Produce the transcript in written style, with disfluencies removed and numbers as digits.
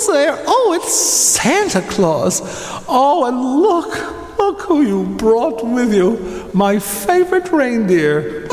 who's there? Oh, it's Santa Claus. Oh, and look who you brought with you. My favorite reindeer.